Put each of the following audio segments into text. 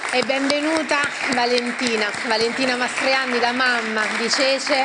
E benvenuta Valentina Mastroianni, la mamma di Cece.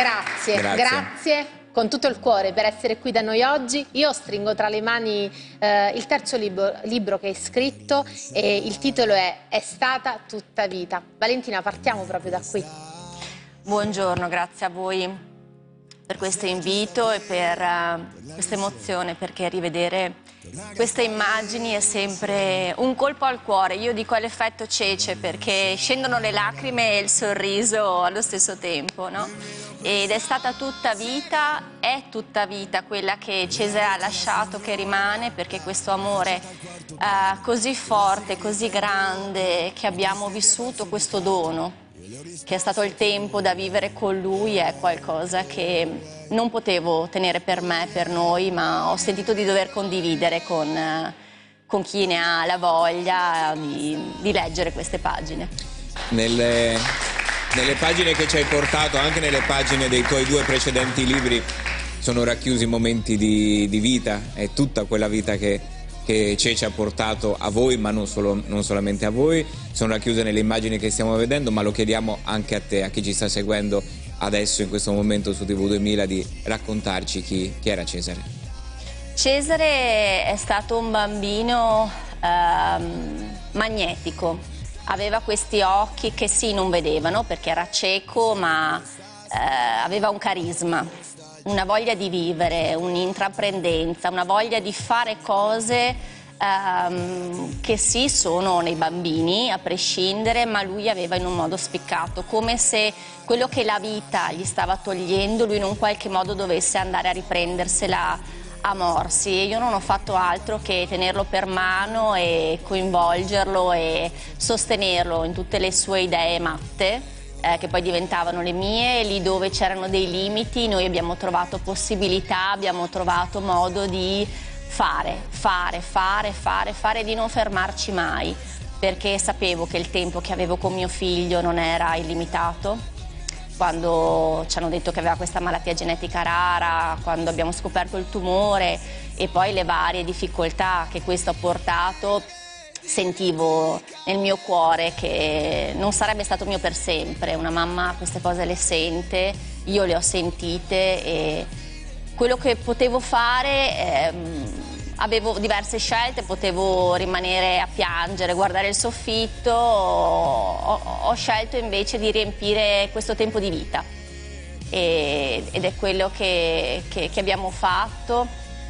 Grazie con tutto il cuore per essere qui da noi oggi. Io stringo tra le mani il terzo libro che hai scritto e il titolo È stata tutta vita. Valentina, partiamo proprio da qui. Buongiorno, grazie a voi per questo invito e per questa emozione, perché rivedere queste immagini è sempre un colpo al cuore. Io dico all'effetto Cece, perché scendono le lacrime e il sorriso allo stesso tempo, no? Ed è stata tutta vita, è tutta vita quella che Cesare ha lasciato, che rimane, perché questo amore così forte, così grande che abbiamo vissuto, questo dono che è stato il tempo da vivere con lui, è qualcosa che non potevo tenere per me, per noi, ma ho sentito di dover condividere con chi ne ha la voglia di leggere queste pagine. Nelle pagine che ci hai portato, anche nelle pagine dei tuoi 2 precedenti libri, sono racchiusi momenti di vita, è tutta quella vita che Cece ha portato a voi, ma non solamente a voi, sono racchiuse nelle immagini che stiamo vedendo, ma lo chiediamo anche a te, a chi ci sta seguendo adesso in questo momento su TV 2000, di raccontarci chi era Cesare. Cesare è stato un bambino magnetico, aveva questi occhi che sì, non vedevano perché era cieco, ma aveva un carisma, una voglia di vivere, un'intraprendenza, una voglia di fare cose che sì sono nei bambini a prescindere, ma lui aveva in un modo spiccato, come se quello che la vita gli stava togliendo lui in un qualche modo dovesse andare a riprendersela a morsi. E io non ho fatto altro che tenerlo per mano e coinvolgerlo e sostenerlo in tutte le sue idee matte, che poi diventavano le mie. Lì dove c'erano dei limiti noi abbiamo trovato possibilità, abbiamo trovato modo di fare, di non fermarci mai, perché sapevo che il tempo che avevo con mio figlio non era illimitato. Quando ci hanno detto che aveva questa malattia genetica rara, quando abbiamo scoperto il tumore e poi le varie difficoltà che questo ha portato, sentivo nel mio cuore che non sarebbe stato mio per sempre. Una mamma queste cose le sente, io le ho sentite e quello che potevo fare, avevo diverse scelte, potevo rimanere a piangere, guardare il soffitto, ho scelto invece di riempire questo tempo di vita ed è quello che abbiamo fatto.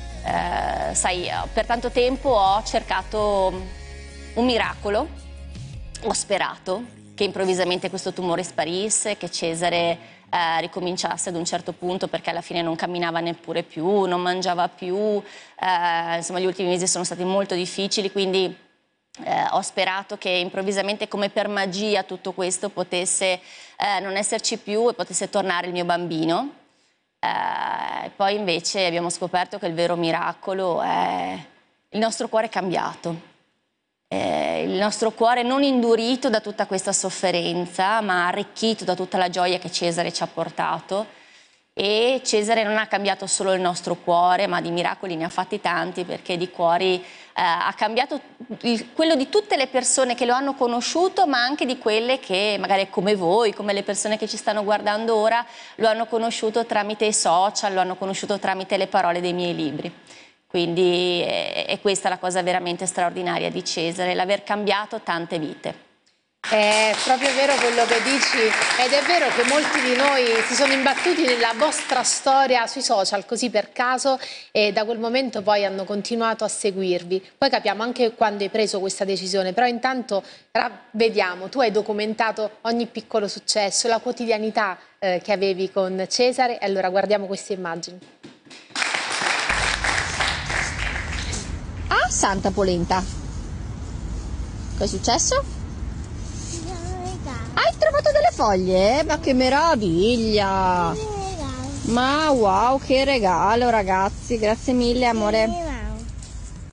Sai, per tanto tempo ho cercato un miracolo, ho sperato che improvvisamente questo tumore sparisse, che Cesare ricominciasse ad un certo punto, perché alla fine non camminava neppure più, non mangiava più, insomma gli ultimi mesi sono stati molto difficili, quindi ho sperato che improvvisamente, come per magia, tutto questo potesse non esserci più e potesse tornare il mio bambino. Poi invece abbiamo scoperto che il vero miracolo è il nostro cuore cambiato. Il nostro cuore non indurito da tutta questa sofferenza, ma arricchito da tutta la gioia che Cesare ci ha portato. E Cesare non ha cambiato solo il nostro cuore, ma di miracoli ne ha fatti tanti, perché di cuori ha cambiato quello di tutte le persone che lo hanno conosciuto, ma anche di quelle che magari come voi, come le persone che ci stanno guardando ora, lo hanno conosciuto tramite i social, lo hanno conosciuto tramite le parole dei miei libri. Quindi è questa la cosa veramente straordinaria di Cesare, l'aver cambiato tante vite. È proprio vero quello che dici, ed è vero che molti di noi si sono imbattuti nella vostra storia sui social così per caso, e da quel momento poi hanno continuato a seguirvi. Poi capiamo anche quando hai preso questa decisione, però intanto vediamo, tu hai documentato ogni piccolo successo, la quotidianità che avevi con Cesare, e allora guardiamo queste immagini. Santa polenta, cosa è successo? Hai trovato delle foglie? Ma che meraviglia! Ma wow, che regalo ragazzi, grazie mille amore.